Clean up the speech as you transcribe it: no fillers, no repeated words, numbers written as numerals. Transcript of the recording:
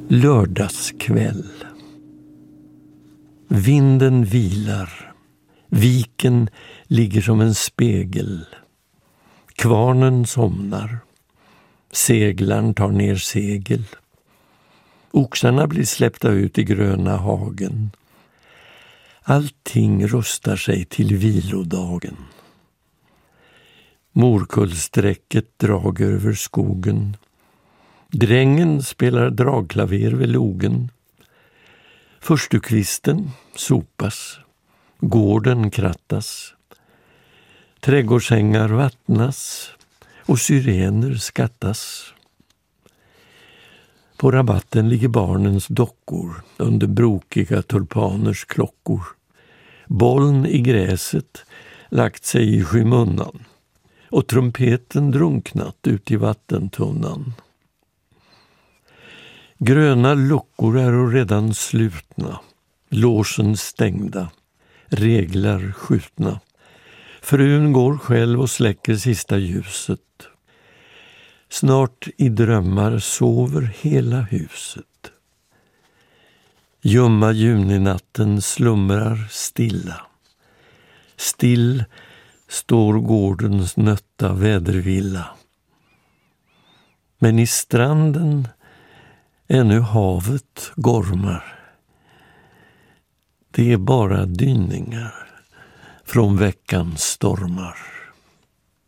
Lördagskväll. Vinden vilar. Viken ligger som en spegel. Kvarnen somnar. Seglaren tar ner segel. Oxarna blir släppta ut i gröna hagen. Allting rustar sig till vilodagen. Morkullsträcket drager över skogen. Drängen spelar dragklaver vid logen. Förstukvisten sopas. Gården krattas. Trädgårdsängar vattnas. Och syrener skattas. På rabatten ligger barnens dockor under brokiga tulpaners klockor. Bollen i gräset lagt sig i skymundan och trumpeten drunknat ut i vattentunnan. Gröna luckor är redan slutna, låsen stängda, reglar skjutna. Frun går själv och släcker sista ljuset. Snart i drömmar sover hela huset. Ljumma juninatten slumrar stilla. Still står gårdens nötta vädervilla. Men i stranden ännu havet gormar. Det är bara dyningar från veckans stormar.